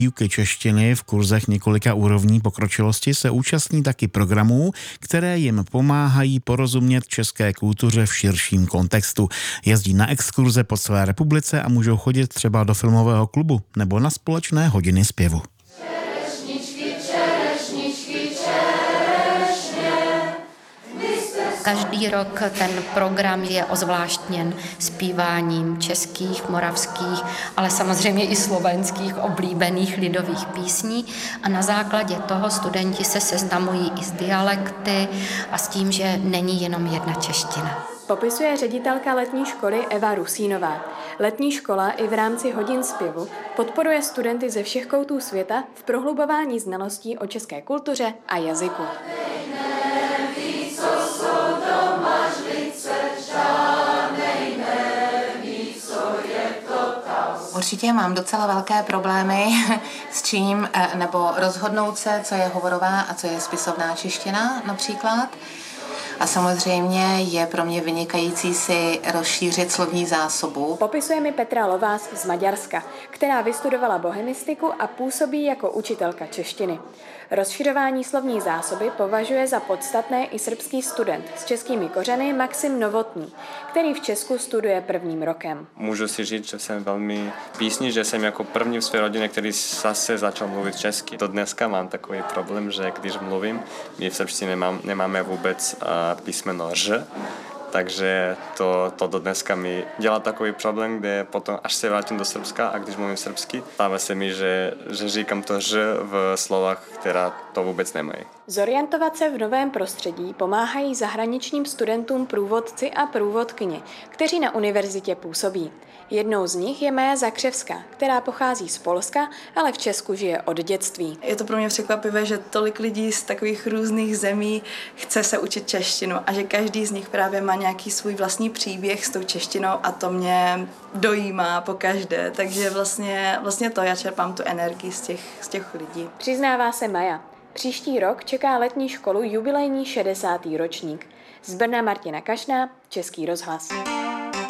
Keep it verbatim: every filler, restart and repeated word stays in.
Výuky češtiny v kurzech několika úrovní pokročilosti se účastní taky programů, které jim pomáhají porozumět české kultuře v širším kontextu. Jezdí na exkurze po celé republice a můžou chodit třeba do filmového klubu nebo na společné hodiny zpěvu. Každý rok ten program je ozvláštněn zpíváním českých, moravských, ale samozřejmě i slovenských oblíbených lidových písní a na základě toho studenti se seznamují i s dialekty a s tím, že není jenom jedna čeština. Popisuje ředitelka letní školy Eva Rusínová. Letní škola i v rámci hodin zpěvu podporuje studenty ze všech koutů světa v prohlubování znalostí o české kultuře a jazyku. Určitě mám docela velké problémy s čím, nebo rozhodnout se, co je hovorová a co je spisovná čeština například. A samozřejmě je pro mě vynikající si rozšířit slovní zásobu. Popisuje mi Petra Lovás z Maďarska, která vystudovala bohemistiku a působí jako učitelka češtiny. Rozšiřování slovní zásoby považuje za podstatné i srbský student s českými kořeny Maxim Novotný, který v Česku studuje prvním rokem. Můžu si říct, že jsem velmi písní, že jsem jako první v své rodině, který zase začal mluvit česky. Do dneska mám takový problém, že když mluvím, my v srbštině nemám, nemáme vůbec uh, písmeno Ž, takže to, to do dneska mi dělá takový problém, kde potom, až se vrátím do Srbska a když mluvím srbsky, stává se mi, že, že říkám to Ž v slovách, která to vůbec nemají. Zorientovat se v novém prostředí pomáhají zahraničním studentům průvodci a průvodkyně, kteří na univerzitě působí. Jednou z nich je Maja Zakřevská, která pochází z Polska, ale v Česku žije od dětství. Je to pro mě překvapivé, že tolik lidí z takových různých zemí chce se učit češtinu a že každý z nich právě má nějaký svůj vlastní příběh s tou češtinou a to mě dojímá pokaždé. Takže vlastně, vlastně to já čerpám tu energii z těch, z těch lidí. Přiznává se Maja. Příští rok čeká letní školu jubilejní šedesátý ročník. Z Brna Martina Kašná, Český rozhlas.